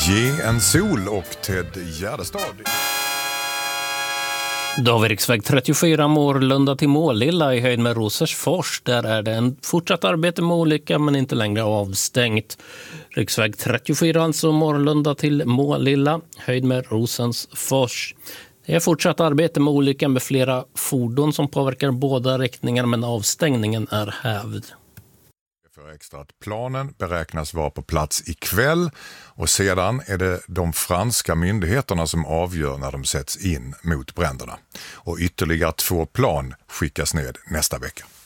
Ge en sol och Ted Gärdestad. Då har vi riksväg 34 Morlunda till Målilla i höjd med Rosersfors. Där är det en fortsatt arbete med olycka men inte längre avstängt. Riksväg 34 alltså Morlunda till Målilla, höjd med Rosersfors. Det är fortsatt arbete med olyckan med flera fordon som påverkar båda riktningar men avstängningen är hävd. För extra att planen beräknas vara på plats ikväll och sedan är det de franska myndigheterna som avgör när de sätts in mot bränderna. Och ytterligare 2 plan skickas ned nästa vecka.